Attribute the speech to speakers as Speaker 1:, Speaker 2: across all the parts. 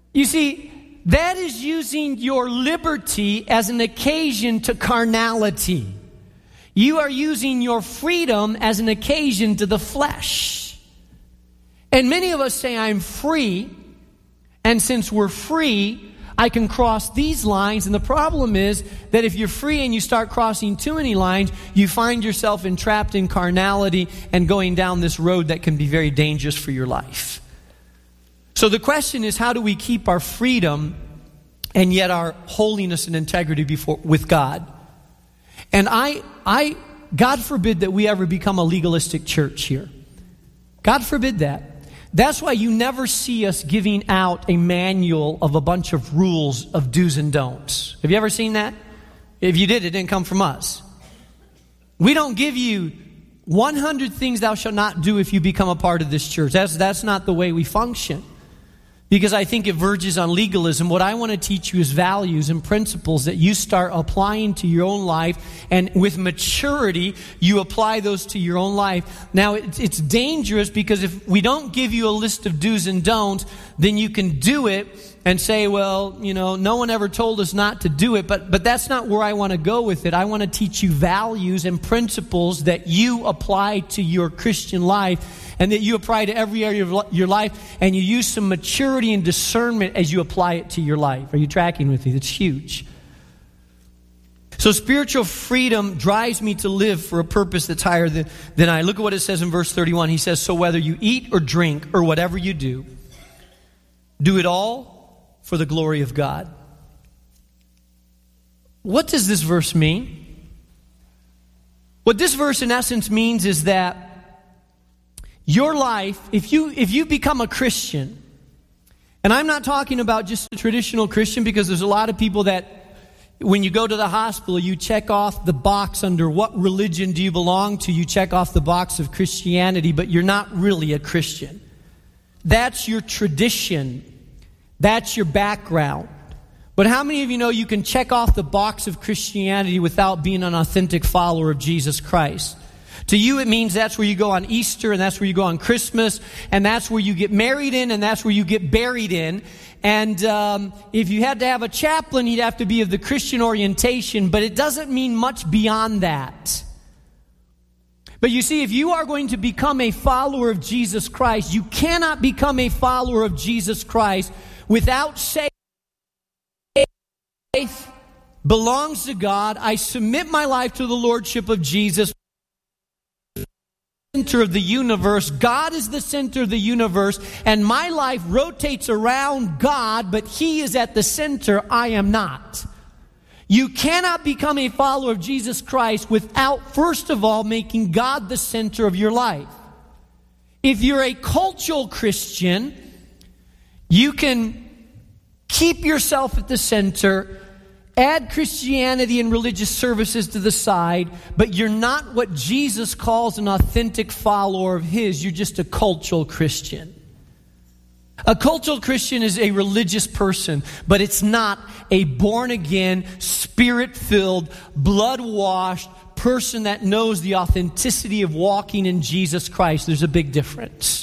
Speaker 1: You see, that is using your liberty as an occasion to carnality. You are using your freedom as an occasion to the flesh. And many of us say, I'm free, and since we're free, I can cross these lines. And the problem is that if you're free and you start crossing too many lines, you find yourself entrapped in carnality and going down this road that can be very dangerous for your life. So the question is, how do we keep our freedom and yet our holiness and integrity with God? And God forbid that we ever become a legalistic church here. God forbid that. That's why you never see us giving out a manual of a bunch of rules of do's and don'ts. Have you ever seen that? If you did, it didn't come from us. We don't give you 100 things thou shalt not do if you become a part of this church. That's not the way we function. Because I think it verges on legalism. What I want to teach you is values and principles that you start applying to your own life. And with maturity, you apply those to your own life. Now, it's dangerous because if we don't give you a list of do's and don'ts, then you can do it and say, well, no one ever told us not to do it. But that's not where I want to go with it. I want to teach you values and principles that you apply to your Christian life, and that you apply to every area of your life, and you use some maturity and discernment as you apply it to your life. Are you tracking with me? That's huge. So spiritual freedom drives me to live for a purpose that's higher than I. Look at what it says in verse 31. He says, so whether you eat or drink or whatever you do, do it all for the glory of God. What does this verse mean? What this verse in essence means is that your life, if you become a Christian, and I'm not talking about just a traditional Christian, because there's a lot of people that when you go to the hospital, you check off the box under what religion do you belong to. You check off the box of Christianity, but you're not really a Christian. That's your tradition. That's your background. But how many of you know you can check off the box of Christianity without being an authentic follower of Jesus Christ? To you, it means that's where you go on Easter, and that's where you go on Christmas, and that's where you get married in, and that's where you get buried in. And if you had to have a chaplain, he'd have to be of the Christian orientation, but it doesn't mean much beyond that. But you see, if you are going to become a follower of Jesus Christ, you cannot become a follower of Jesus Christ without saying, faith belongs to God. I submit my life to the lordship of Jesus. Center of the universe. God is the center of the universe, and my life rotates around God, but He is at the center. I am not. You cannot become a follower of Jesus Christ without, first of all, making God the center of your life. If you're a cultural Christian, you can keep yourself at the center, add Christianity and religious services to the side, but you're not what Jesus calls an authentic follower of His. You're just a cultural Christian. A cultural Christian is a religious person, but it's not a born-again, spirit-filled, blood-washed person that knows the authenticity of walking in Jesus Christ. There's a big difference.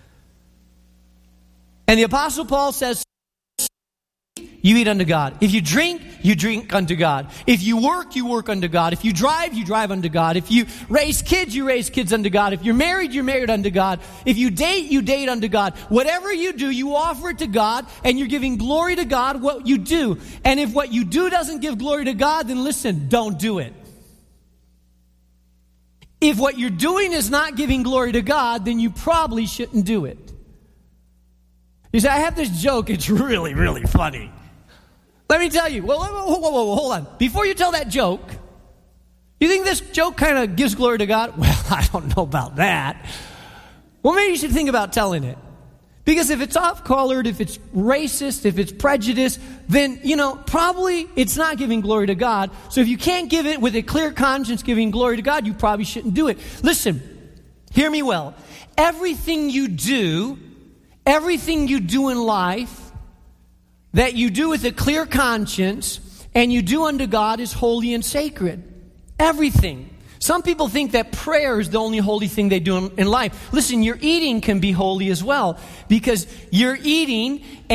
Speaker 1: And the Apostle Paul says, you eat unto God. If you drink unto God. If you work unto God. If you drive unto God. If you raise kids unto God. If you're married unto God. If you date unto God. Whatever you do, you offer it to God, and you're giving glory to God what you do. And if what you do doesn't give glory to God, then listen, don't do it. If what you're doing is not giving glory to God, then you probably shouldn't do it. You say, I have this joke, it's really, really funny. Let me tell you. Well, hold on. Before you tell that joke, you think this joke kind of gives glory to God? Well, I don't know about that. Well, maybe you should think about telling it. Because if it's off-colored, if it's racist, if it's prejudiced, then, probably it's not giving glory to God. So if you can't give it with a clear conscience giving glory to God, you probably shouldn't do it. Listen, hear me well. Everything you do in life that you do with a clear conscience and you do unto God is holy and sacred. Everything. Some people think that prayer is the only holy thing they do in life. Listen, your eating can be holy as well, because you're eating